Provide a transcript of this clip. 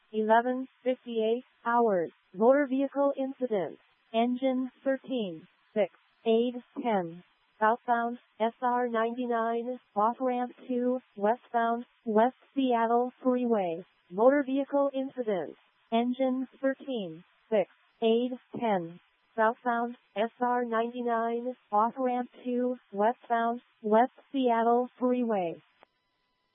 11:58 hours. Motor vehicle incident. Engine 13, 6, 8, 10. Southbound, SR99, off-ramp 2, westbound, West Seattle Freeway. Motor vehicle incident. Engine 13, 6, 8, 10. Southbound, SR99, off-ramp 2, westbound, West Seattle Freeway.